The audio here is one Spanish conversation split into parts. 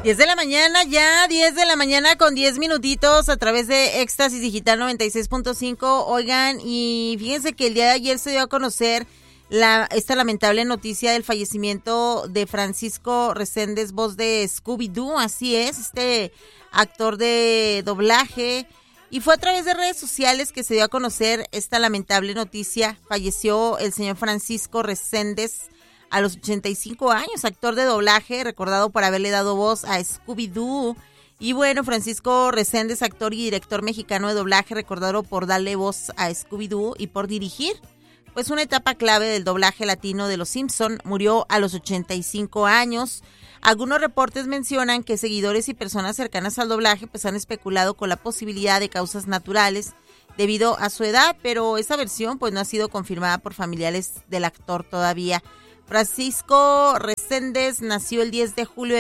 10 de la mañana, ya 10 de la mañana con 10 minutitos a través de Éxtasis Digital 96.5. Oigan, y fíjense que el día de ayer se dio a conocer esta lamentable noticia del fallecimiento de Francisco Reséndez, voz de Scooby-Doo, así es, este actor de doblaje. Y fue a través de redes sociales que se dio a conocer esta lamentable noticia. Falleció el señor Francisco Reséndez a los 85 años, actor de doblaje, recordado por haberle dado voz a Scooby-Doo. Y bueno, Francisco Reséndez, actor y director mexicano de doblaje, recordado por darle voz a Scooby-Doo y por dirigir pues una etapa clave del doblaje latino de Los Simpson, murió a los 85 años. Algunos reportes mencionan que seguidores y personas cercanas al doblaje pues han especulado con la posibilidad de causas naturales debido a su edad, pero esa versión pues no ha sido confirmada por familiares del actor todavía. Francisco Reséndez nació el 10 de julio de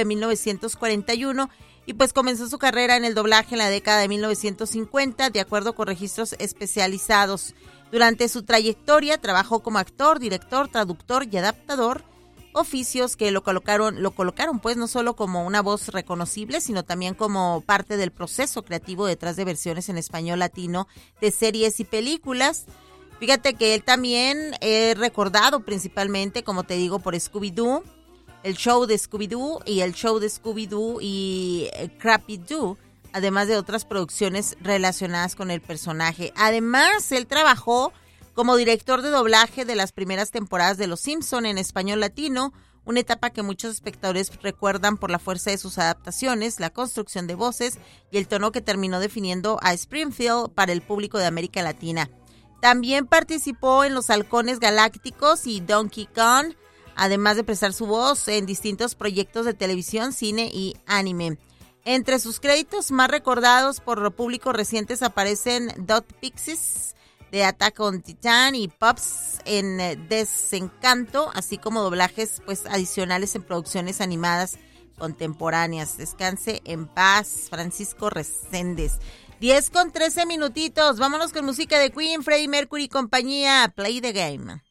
1941 y pues comenzó su carrera en el doblaje en la década de 1950, de acuerdo con registros especializados. Durante su trayectoria trabajó como actor, director, traductor y adaptador, oficios que lo colocaron pues no solo como una voz reconocible, sino también como parte del proceso creativo detrás de versiones en español latino de series y películas. Fíjate que él también es recordado principalmente, como te digo, por Scooby-Doo, el show de Scooby-Doo y el show de Scooby-Doo y Crappy-Doo, además de otras producciones relacionadas con el personaje. Además, él trabajó como director de doblaje de las primeras temporadas de Los Simpson en español latino, una etapa que muchos espectadores recuerdan por la fuerza de sus adaptaciones, la construcción de voces y el tono que terminó definiendo a Springfield para el público de América Latina. También participó en Los Halcones Galácticos y Donkey Kong, además de prestar su voz en distintos proyectos de televisión, cine y anime. Entre sus créditos más recordados por público recientes aparecen Dot Pixies de Attack on Titan y Pops en Desencanto, así como doblajes pues adicionales en producciones animadas contemporáneas. Descanse en paz, Francisco Reséndez. 10 con 13 minutitos. Vámonos con música de Queen, Freddie Mercury y compañía. Play the game.